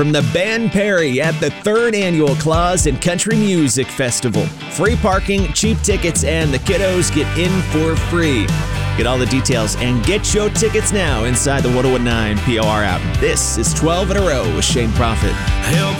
From the band Perry at the 3rd Annual Claus and Country Music Festival. Free parking, cheap tickets, and the kiddos get in for free. Get all the details and get your tickets now inside the 1019 POR app. This is 12 in a row with Shane Prophet. Help